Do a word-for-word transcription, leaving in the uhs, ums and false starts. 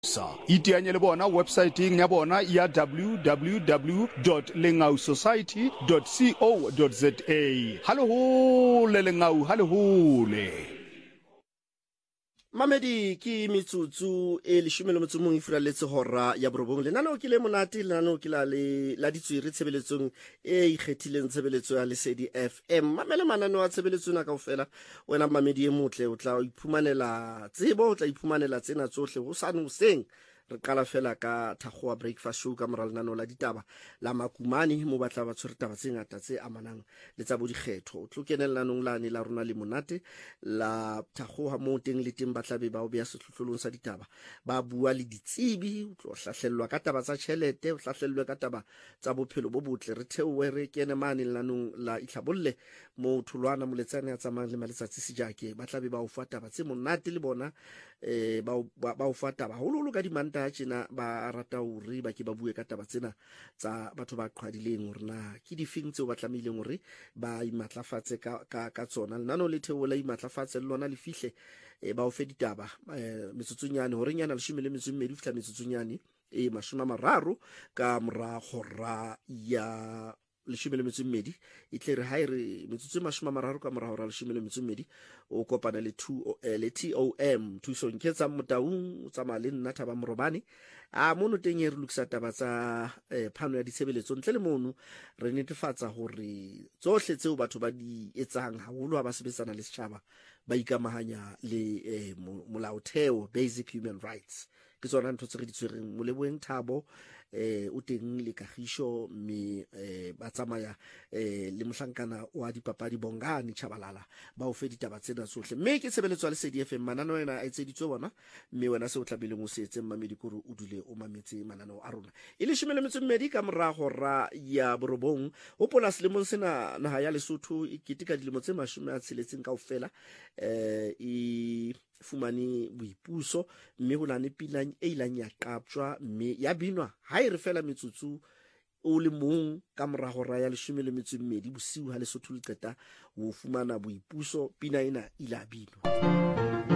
sa iteanye le bona websiteng ya bona ya w w w dot lengau society dot co dot za. Ha le hole lengau, ha le hole. Mamedi ki mitsutsu e leshome le motso mong e furalletse hora ya borobong lenaneo ke le monate lenaneo ke la le la ditswiri tshebeletsong e ikgethileng tshebeletso ya Lesedi F M. Mamele mananeo a tshebeletso na kaofela wena mamedi e motle o tla iphumanela tsebo o tla iphumanela tsena tsohle ho sane hoseng re qala fela ka Thakgoa breakfast show ka mora lenaneo la ditaba la Makumane mo batla ba tshwere taba tse ngata tse amanang le tsa bodikgetho o tlo kenellanong la ne la rona le monate la Thakgoa mo teng le teng batla be ba o beya setlotlolong sa ditaba ba bua le ditsebi o tlo hlahlellwa ka taba tsa tjhelete o hlahlellwe ka taba tsa bophelo bo botle re theowe re kene mane lenanong la Itlhabolle mo thulwana moletsane a tsamayang le maletsatsi sejake batla be ba o fa taba tse monate le bona eh ba ba o fa taba hololo ka dimanta tjena ba rata hore ba ke ba bue ka taba tsena tsa batho ba qhwadileng hore na ke difeng tseo ba tlamehileng hore ba imatlafatse ka ka ka tsona nano le theola imatlafatse le lona le fihle e ba o fe ditaba metsotsonyane hore nyana le shome le metso mmedi fihla metsotsonyane e mashome a mararo ka mora hora ya leshome le metso mmedi e tle re ha ire metsotso e mashome a mararo ka mora hora leshome le metso mmedi o kopana le two le T O M thuso nketsa motaung tsa male nna Thaba Morobane a mono teng e re lokisa taba tsa phano ya ditshebeletso ntle le mono re netefatsa hore tsohle tseo batho ba di etsang haholo ha ba sebetsana le setjhaba ba ikamahanya le molaotheo basic human rights ke tsona ntho tse re di tshwereng Moleboeng Thabo eh o teng le Kagisho me eh ba tsamaya eh le mohlankana wa dipapadi Bongani Chabalala ba o fe ditaba tsena tsohle mme ke tshebeletso ya Lesedi F M manano ena a etseditswe bona mme wena se o tlabile mo se etseng mamedi kore o dule o mametse manano a rona e le shome le metso mmedi ka mora hora ya borobong o polasi le mo sena naha ya Lesotho e ketika dilemo tse mashome a tsheletseng kaofela eh e fumane boipuso mme ho lane pilang e ilang ya qapjwa mme ya binwa ha e re fela metsotso o le mong ka mora hora ya leshome le metso mmedi bosiu ha Lesotho le qeta ho fumana boipuso pina ena ila binwa.